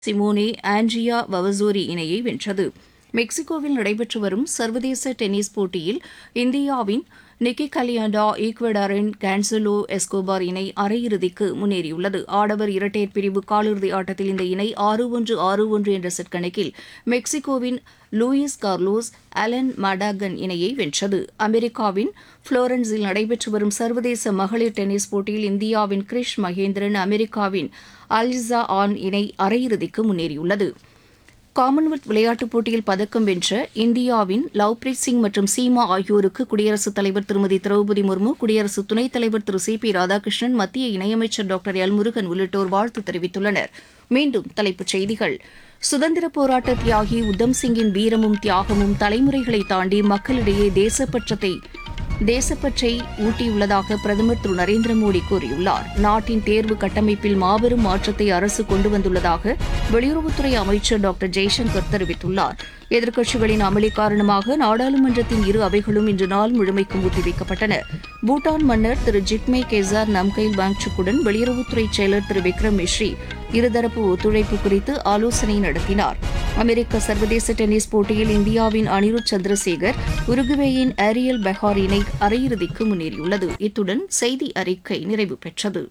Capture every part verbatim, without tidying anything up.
சிமோனே Andrea வவசோரி இணையை வென்றது. மெக்சிகோவில் நடைபெற்று வரும் சர்வதேச டென்னிஸ் போட்டியில் இந்தியாவின் நிக்கி கலியாண்டா ஈக்வடாரின் கான்சலோ எஸ்கோபார் இணை அரையிறுதிக்கு முன்னேறியுள்ளது. ஆடவர் இரட்டையர் பிரிவு காலிறுதி ஆட்டத்தில் இந்த இணை ஆறு ஒன்று ஆறு ஒன்று என்ற செட் கணக்கில் மெக்சிகோவின் லூயிஸ் கார்லோஸ் அலன் மடாகன் இணையை வென்றது. அமெரிக்காவின் புளோரன்ஸில் நடைபெற்று வரும் சர்வதேச மகளிர் டென்னிஸ் போட்டியில் இந்தியாவின் கிரிஷ் மகேந்திரன் அமெரிக்காவின் அல்ஜா ஆன் இணை அரையிறுதிக்கு முன்னேறியுள்ளது. காமன்வெல்த் விளையாட்டுப் போட்டியில் பதக்கம் வென்ற இந்தியாவின் லவ்பிரீத் சிங் மற்றும் சீமா ஆகியோருக்கு குடியரசுத் தலைவர் திருமதி திரௌபதி முர்மு, குடியரசு துணைத் தலைவர் திரு சி பி ராதாகிருஷ்ணன், மத்திய இணையமைச்சர் டாக்டர் எல் முருகன் உள்ளிட்டோர் வாழ்த்து தெரிவித்துள்ளனர். மீண்டும் தலைப்புச் செய்திகள். சுதந்திரப் போராட்ட தியாகி உத்தம் சிங்கின் வீரமும் தியாகமும் தலைமுறைகளை தாண்டி மக்களிடையே தேசப்பற்றத்தை தேசப்பற்றை ஊட்டியுள்ளதாக பிரதமர் திரு நரேந்திர மோடி கூறியுள்ளார். நாட்டின் தேர்வு கட்டமைப்பில் மாபெரும் மாற்றத்தை அரசு கொண்டு வந்துள்ளதாக வெளியுறவுத்துறை அமைச்சர் டாக்டர் ஜெய்சங்கர் தெரிவித்துள்ளார். எதிர்க்கட்சிகளின் அமளி காரணமாக நாடாளுமன்றத்தின் இரு அவைகளும் இன்று நாள் முழுமைக்கும் ஒத்திவைக்கப்பட்டன. பூட்டான் மன்னர் திரு ஜிக்மே கேசார் நம்கைல் வாங்சுக்குடன் வெளியுறவுத்துறை செயலர் திரு விக்ரம் மிஸ்ரி இருதரப்பு ஒத்துழைப்பு குறித்து ஆலோசனை நடத்தினார். அமெரிக்க சர்வதேச டென்னிஸ் போட்டியில் இந்தியாவின் அனிருத் சந்திரசேகர் உருகுவேயின் ஏரியல் பெஹார் இணை அரையிறுதிக்கு முன்னேறியுள்ளது. இத்துடன் செய்தி அறிக்கை நிறைவு பெற்றது.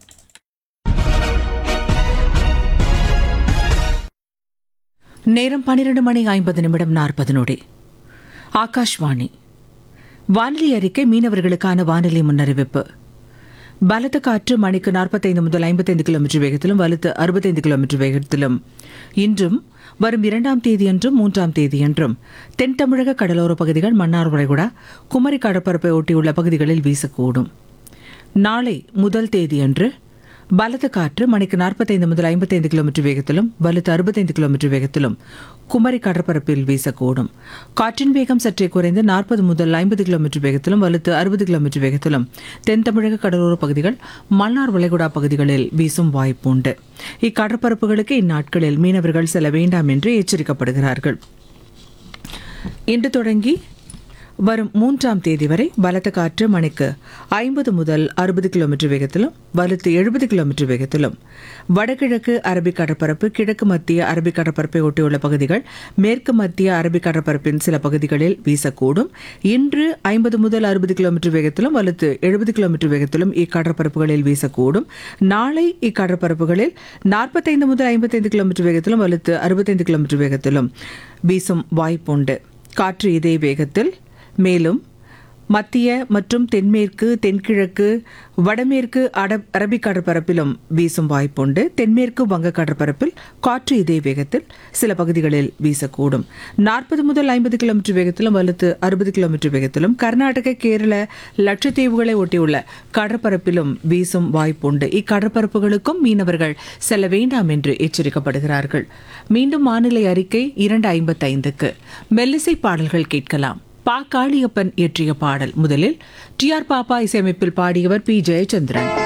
நேரம் பன்னிரண்டு மணி ஐம்பது நிமிடம் நாற்பது நொடி. ஆகாஷ்வாணி வானிலை அறிக்கை. மீனவர்களுக்கான வானிலை முன்னறிவிப்பு. பலத்த காற்று மணிக்கு நாற்பத்தைந்து முதல் ஐம்பத்தைந்து கிலோமீட்டர் வேகத்திலும் வலுத்து அறுபத்தைந்து கிலோமீட்டர் வேகத்திலும் இன்றும் வரும் இரண்டாம் தேதியன்றும் மூன்றாம் தேதியன்றும் தென் தமிழக கடலோர பகுதிகள், மன்னார் வளைகுடா, குமரி கடற்பரப்பை ஒட்டியுள்ள பகுதிகளில் வீசக்கூடும். நாளை முதல் தேதியன்று பலத்த காற்று மணிக்கு நாற்பத்தைந்து முதல் ஐம்பத்தைந்து கிலோமீட்டர் வேகத்திலும் வலுத்து அறுபத்தைந்து கிலோமீட்டர் வேகத்திலும் குமரி கடற்பரப்பில் வீசக்கூடும். காற்றின் வேகம் சற்றே குறைந்து நாற்பது முதல் ஐம்பது கிலோமீட்டர் வேகத்திலும் வலுத்து அறுபது கிலோமீட்டர் வேகத்திலும் தென் தமிழக கடலோர பகுதிகள், மன்னார் வளைகுடா பகுதிகளில் வீசும் வாய்ப்புண்டு. இக்கடற்பரப்புகளுக்கு இந்நாட்களில் மீனவர்கள் செல்ல வேண்டாம் என்று எச்சரிக்கப்படுகிறார்கள். இன்று தொடங்கி வரும் மூன்றாம் தேதி வரை பலத்த காற்று மணிக்கு ஐம்பது முதல் அறுபது கிலோமீட்டர் வேகத்திலும் வலுத்து எழுபது கிலோமீட்டர் வேகத்திலும் வடகிழக்கு அரபிக் கடற்பரப்பு, கிழக்கு மத்திய அரபிக் கடற்பரப்பை ஒட்டியுள்ள பகுதிகள், மேற்கு மத்திய அரபிக் கடற்பரப்பின் சில பகுதிகளில் வீசக்கூடும். இன்று ஐம்பது முதல் அறுபது கிலோமீட்டர் வேகத்திலும் வலுத்து எழுபது கிலோமீட்டர் வேகத்திலும் இக்கடற்பரப்புகளில் வீசக்கூடும். நாளை இக்கடற்பரப்புகளில் நாற்பத்தைந்து முதல் ஐம்பத்தைந்து கிலோமீட்டர் வேகத்திலும் வலுத்து அறுபத்தைந்து கிலோமீட்டர் வேகத்திலும் வீசும் வாய்ப்புண்டு. காற்று இதே வேகத்தில் மேலும் மத்திய மற்றும் தென்மேற்கு, தென்கிழக்கு, வடமேற்கு அரபிக் கடற்பரப்பிலும் வீசும் வாய்ப்புண்டு. தென்மேற்கு வங்க கடற்பரப்பில் காற்று இதே வேகத்தில் சில பகுதிகளில் வீசக்கூடும். நாற்பது முதல் ஐம்பது கிலோமீட்டர் வேகத்திலும் வலுத்து அறுபது கிலோமீட்டர் வேகத்திலும் கர்நாடக, கேரள, லட்சத்தீவுகளை ஒட்டியுள்ள கடற்பரப்பிலும் வீசும் வாய்ப்புண்டு. இக்கடற்பரப்புகளுக்கும் மீனவர்கள் செல்ல வேண்டாம் என்று எச்சரிக்கப்படுகிறார்கள். மீண்டும் வானிலை அறிக்கை இரண்டு ஐம்பத்தைந்துக்கு. மெல்லிசை பாடல்கள் கேட்கலாம். பா காளியப்பன் இயற்றிய பாடல். முதலில் டி ஆர் பாப்பா இசையமைப்பில் பாடியவர் பி ஜெயச்சந்திரன்.